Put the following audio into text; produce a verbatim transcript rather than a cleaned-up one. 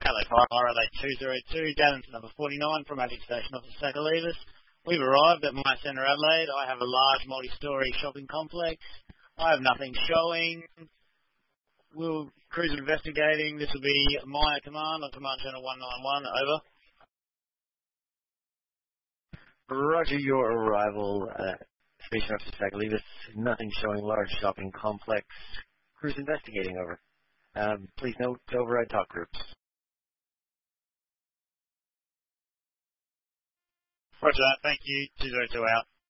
Hello, Fire Relay two zero two, down to number forty-nine from Magic Station Office Sakalivas. We've arrived at My Centre Adelaide. I have a large multi-storey shopping complex. I have nothing showing. We'll cruise investigating. This will be my command on Command Channel one nine one. Over. Roger your arrival at Station Office Sakalivas. Nothing showing, large shopping complex. Cruise investigating, over. Um, please note to override talk groups. Roger that. Thank you. two zero two out.